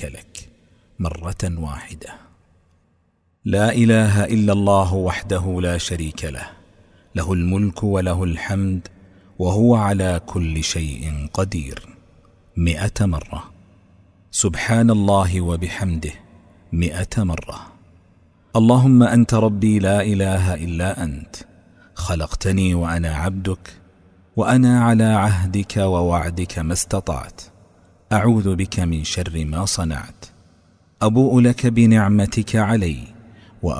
شريك لك مرة واحدة. لا إله إلا الله وحده لا شريك له، له الملك وله الحمد وهو على كل شيء قدير 100 مرة. سبحان الله وبحمده 100 مرة. اللهم أنت ربي لا إله إلا أنت، خلقتني وأنا عبدك، وأنا على عهدك ووعدك ما استطعت، أعوذ بك من شر ما صنعت. أبوء لك بنعمتك علي